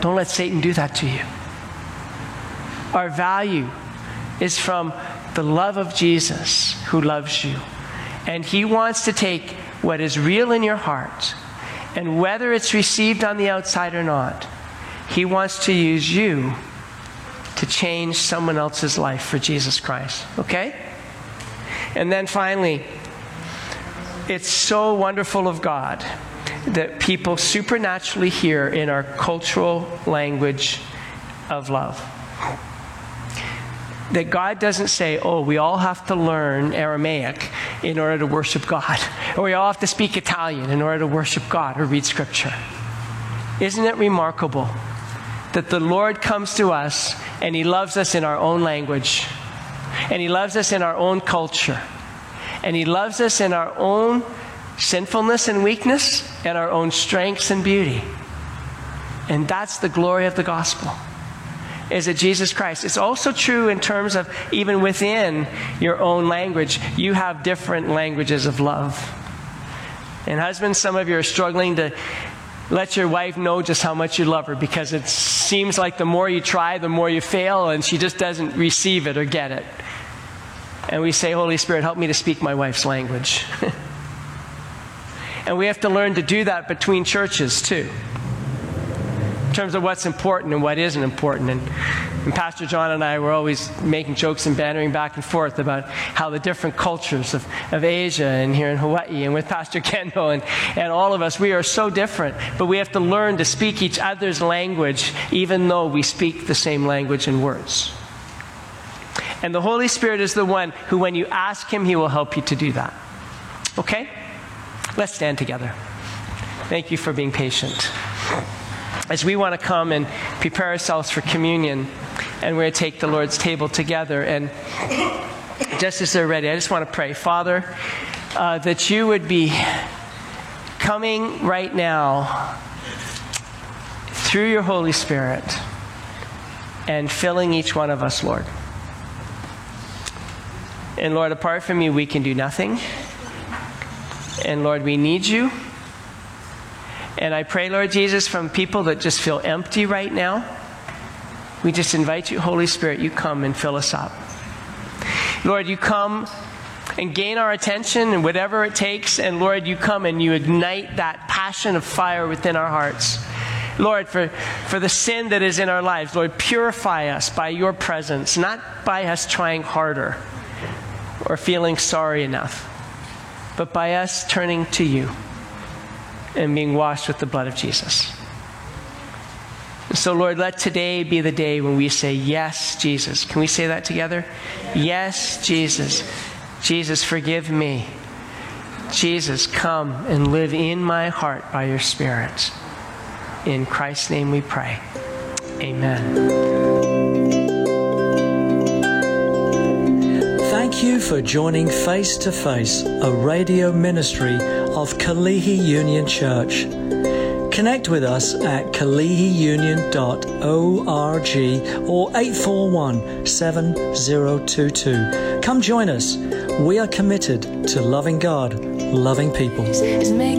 Don't let Satan do that to you. Our value is from the love of Jesus who loves you. And he wants to take what is real in your heart, and whether it's received on the outside or not, he wants to use you to change someone else's life for Jesus Christ. Okay? And then finally, it's so wonderful of God that people supernaturally hear in our cultural language of love. That God doesn't say, oh, we all have to learn Aramaic in order to worship God. Or we all have to speak Italian in order to worship God or read Scripture. Isn't it remarkable that the Lord comes to us and he loves us in our own language, and he loves us in our own culture, and he loves us in our own sinfulness and weakness and our own strengths and beauty. And that's the glory of the gospel, is that Jesus Christ. It's also true in terms of even within your own language, you have different languages of love. And husbands, some of you are struggling to let your wife know just how much you love her, because it seems like the more you try, the more you fail, and she just doesn't receive it or get it. And we say, Holy Spirit, help me to speak my wife's language. And we have to learn to do that between churches too, in terms of what's important and what isn't important. And Pastor John and I were always making jokes and bantering back and forth about how the different cultures of Asia and here in Hawaii, and with Pastor Kendo and all of us, we are so different. But we have to learn to speak each other's language, even though we speak the same language and words. And the Holy Spirit is the one who, when you ask him, he will help you to do that. Okay? Let's stand together. Thank you for being patient. As we want to come and prepare ourselves for communion, and we're going to take the Lord's table together. And just as they're ready, I just want to pray. Father, that you would be coming right now through your Holy Spirit and filling each one of us, Lord. And Lord, apart from you, we can do nothing. And Lord, we need you. And I pray, Lord Jesus, from people that just feel empty right now, we just invite you, Holy Spirit, you come and fill us up. Lord, you come and gain our attention and whatever it takes. And Lord, you come and you ignite that passion of fire within our hearts. Lord, for the sin that is in our lives, Lord, purify us by your presence, not by us trying harder or feeling sorry enough, but by us turning to you and being washed with the blood of Jesus. And so, Lord, let today be the day when we say, yes, Jesus. Can we say that together? Yes, Jesus. Jesus, forgive me. Jesus, come and live in my heart by your Spirit. In Christ's name we pray. Amen. Thank you for joining Face to Face, a radio ministry of Kalihi Union Church. Connect with us at kalihiunion.org or 841-7022. Come join us. We are committed to loving God, loving people.